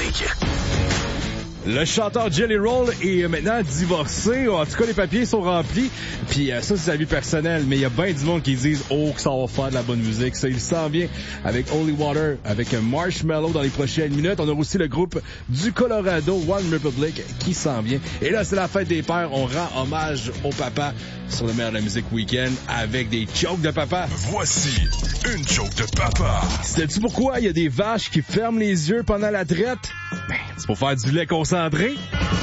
Musique. Le chanteur Jelly Roll est maintenant divorcé. En tout cas, les papiers sont remplis. Puis ça, c'est sa vie personnelle. Mais il y a bien du monde qui disent « Oh, que ça va faire de la bonne musique. » Ça, il s'en vient avec Holy Water, avec Marshmello dans les prochaines minutes. On a aussi le groupe du Colorado, One Republic, qui s'en vient. Et là, c'est la fête des pères. On rend hommage au papa sur le meilleur de la musique week-end avec des jokes de papa. Voici une joke de papa. Sais-tu pourquoi il y a des vaches qui ferment les yeux pendant la traite? Ben, c'est pour faire du lait concentré.